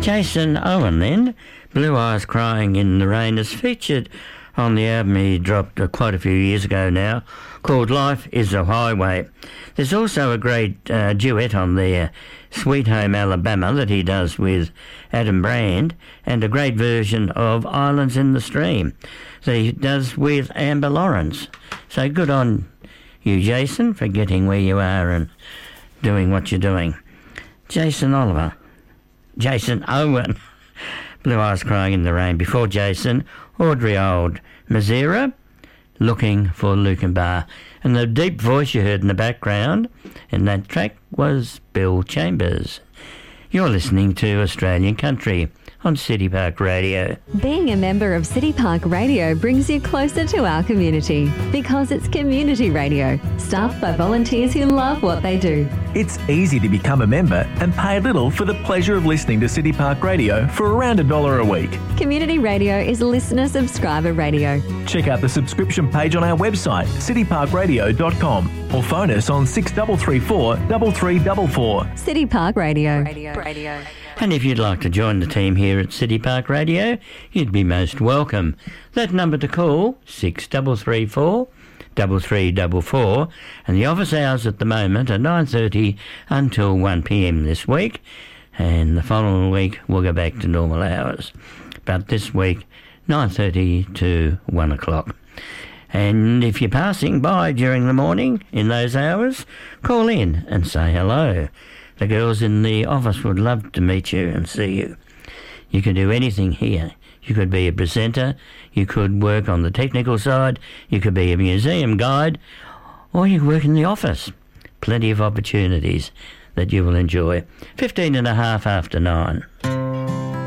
Jason Owen then, Blue Eyes Crying in the Rain, is featured on the album he dropped quite a few years ago now, called Life is a Highway. There's also a great duet on there, Sweet Home Alabama, that he does with Adam Brand, and a great version of Islands in the Stream that he does with Amber Lawrence. So good on you, Jason, for getting where you are and doing what you're doing. Jason Owen, Blue Eyes Crying in the Rain. Before Jason, Audrey Old, Mazira, Looking for Lucan Bar. And the deep voice you heard in the background in that track was Bill Chambers. You're listening to Australian Country on City Park Radio. Being a member of City Park Radio brings you closer to our community because it's community radio, staffed by volunteers who love what they do. It's easy to become a member and pay little for the pleasure of listening to City Park Radio for around $1 a week. Community radio is listener subscriber radio. Check out the subscription page on our website, cityparkradio.com, or phone us on 6334 3344. City Park Radio. And if you'd like to join the team here at City Park Radio, you'd be most welcome. That number to call, 6334 3344, and the office hours at the moment are 9:30 until 1pm this week, and the following week we'll go back to normal hours. But this week, 9:30 to 1 o'clock. And if you're passing by during the morning in those hours, call in and say hello. The girls in the office would love to meet you and see you. You can do anything here. You could be a presenter, you could work on the technical side, you could be a museum guide, or you could work in the office. Plenty of opportunities that you will enjoy. 15 and a half after 9.